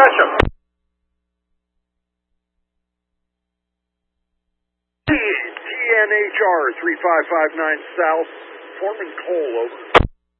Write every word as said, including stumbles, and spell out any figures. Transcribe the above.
possession. T N H R three five five nine South, Foreman Cole, over.